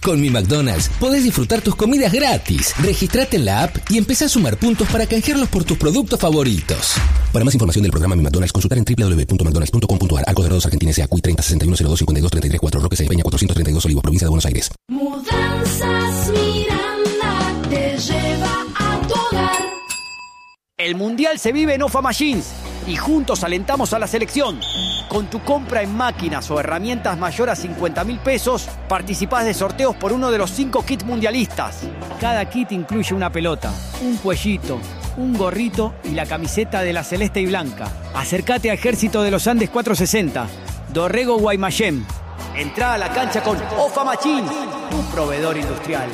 Con Mi McDonald's podés disfrutar tus comidas gratis. Registrate en la app y empezá a sumar puntos para canjearlos por tus productos favoritos. Para más información del programa Mi McDonald's, consultar en www.mcdonalds.com.ar. Arcos Dorados Argentina S.A. CUI 30 61 02 52 33 4 Roque Se Peña 432 Olivos, provincia de Buenos Aires. Mudanzas Miranda te lleva a tu hogar. El Mundial se vive en OFA Machines y juntos alentamos a la selección. Con tu compra en máquinas o herramientas mayor a 50.000 pesos, participás de sorteos por uno de los 5 kits mundialistas. Cada kit incluye una pelota, un cuellito, un gorrito y la camiseta de la celeste y blanca. Acércate a Ejército de los Andes 460, Dorrego Guaymallén. Entrá a la cancha con OFA Machines, tu proveedor industrial.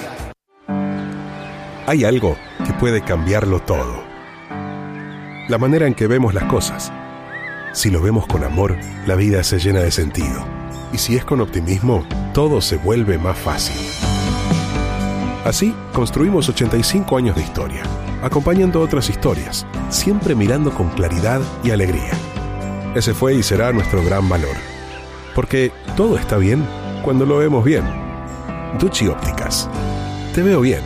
Hay algo que puede cambiarlo todo. La manera en que vemos las cosas. Si lo vemos con amor, la vida se llena de sentido. Y si es con optimismo, todo se vuelve más fácil. Así, construimos 85 años de historia, acompañando otras historias, siempre mirando con claridad y alegría. Ese fue y será nuestro gran valor. Porque todo está bien cuando lo vemos bien. Ducci Ópticas. Te veo bien.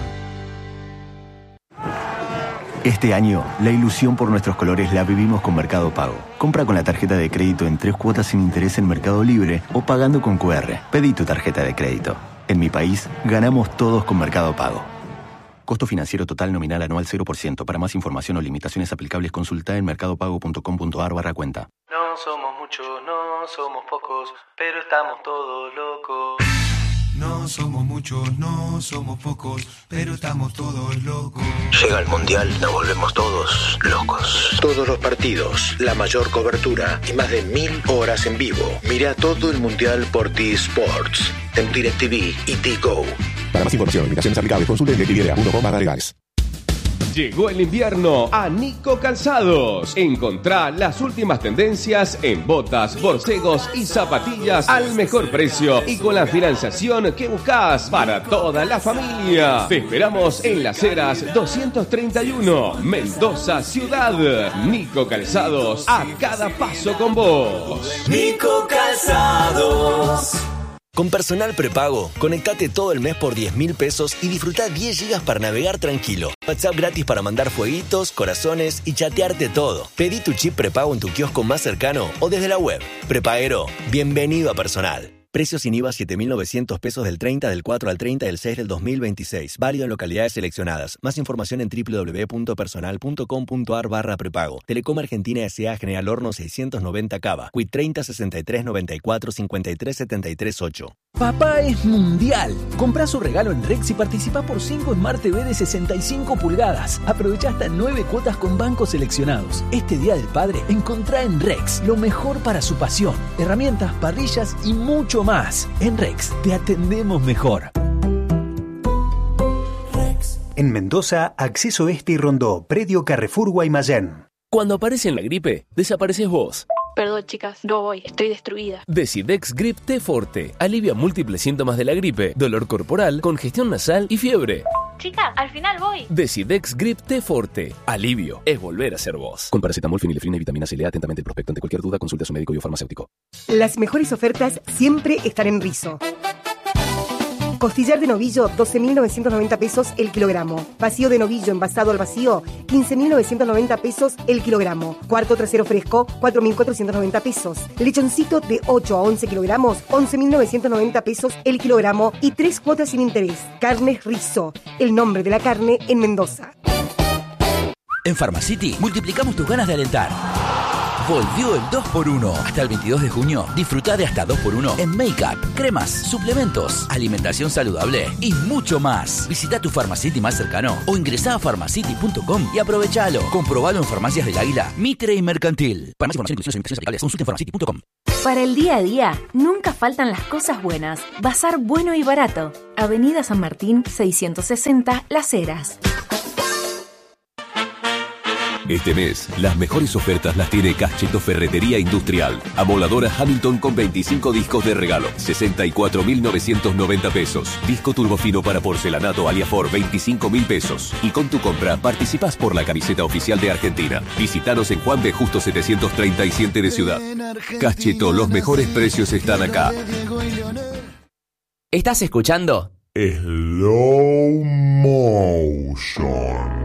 Este año, la ilusión por nuestros colores la vivimos con Mercado Pago. Compra con la tarjeta de crédito en 3 cuotas sin interés en Mercado Libre o pagando con QR. Pedí tu tarjeta de crédito. En mi país, ganamos todos con Mercado Pago. Costo financiero total nominal anual 0%. Para más información o limitaciones aplicables, consulta en mercadopago.com.ar/cuenta. No somos muchos, no somos pocos, pero estamos todos locos. No somos muchos, no somos pocos, pero estamos todos locos. Llega el Mundial, nos volvemos todos locos. Todos los partidos, la mayor cobertura y más de 1000 horas en vivo. Mira todo el Mundial por T-Sports, en DirecTV y T-Go. Para más información, limitaciones aplicables, consulte en DirecTV.com/legales. Llegó el invierno a Nico Calzados. Encontrá las últimas tendencias en botas, borcegos y zapatillas al mejor precio y con la financiación que buscás para toda la familia. Te esperamos en Las Heras 231, Mendoza Ciudad. Nico Calzados, a cada paso con vos. Nico Calzados. Con Personal Prepago, conectate todo el mes por 10.000 pesos y disfruta 10 gigas para navegar tranquilo. WhatsApp gratis para mandar fueguitos, corazones y chatearte todo. Pedí tu chip prepago en tu kiosco más cercano o desde la web. Prepaguero, bienvenido a Personal. Precio sin IVA 7.900 pesos del 30 del 4 al 30 del 6 del 2026. Válido en localidades seleccionadas. Más información en www.personal.com.ar/prepago. Telecom Argentina S.A. General Horno 690 Cava. Quit 30 63 94 53 73 8. Papá es mundial. Comprá su regalo en Rex y participa por 5 Smart TV de 65 pulgadas. Aprovecha hasta 9 cuotas con bancos seleccionados. Este Día del Padre, encontrá en Rex lo mejor para su pasión. Herramientas, parrillas y mucho más. En Rex te atendemos mejor. En Mendoza, Acceso Este y Rondó, Predio Carrefour Guaymallén. Cuando aparece en la gripe, desapareces vos. Perdón, chicas, no voy, estoy destruida. Decidex Grip T Forte alivia múltiples síntomas de la gripe, dolor corporal, congestión nasal y fiebre. Chicas, al final voy. Decidex Grip T Forte. Alivio es volver a ser vos. Con paracetamol, fenilefrina y vitamina C. Lea atentamente el prospecto. Ante cualquier duda, consulte a su médico y o farmacéutico. Las mejores ofertas siempre están en Rizo. Costillar de novillo, 12.990 pesos el kilogramo. Vacío de novillo envasado al vacío, 15.990 pesos el kilogramo. Cuarto trasero fresco, 4.490 pesos. Lechoncito de 8 a 11 kilogramos, 11.990 pesos el kilogramo y 3 cuotas sin interés. Carnes Rizo, el nombre de la carne en Mendoza. En Pharmacity multiplicamos tus ganas de alentar. Volvió el 2x1. Hasta el 22 de junio, disfruta de hasta 2x1 en make-up, cremas, suplementos, alimentación saludable y mucho más. Visita tu Pharmacity más cercano o ingresá a pharmacity.com y aprovechalo. Comprobalo en Farmacias del Águila, Mitre y Mercantil. Para más información, inclusiones e invitaciones aplicables, consulte en pharmacity.com. Para el día a día, nunca faltan las cosas buenas. Bazar bueno y barato. Avenida San Martín, 660, Las Heras. Este mes, las mejores ofertas las tiene Cacheto Ferretería Industrial. Amoladora Hamilton con 25 discos de regalo, 64.990 pesos. Disco turbofino para porcelanato Aliafor, 25.000 pesos. Y con tu compra participás por la camiseta oficial de Argentina. Visítanos en Juan B. Justo 737 de Ciudad. Cacheto, los mejores precios están acá. Estás escuchando Slow Motion.